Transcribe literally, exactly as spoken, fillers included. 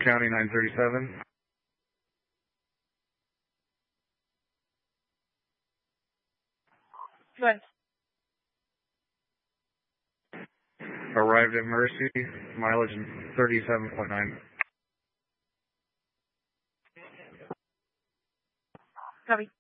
County nine thirty-seven. Go ahead. Arrived at Mercy, mileage thirty-seven point nine. Copy.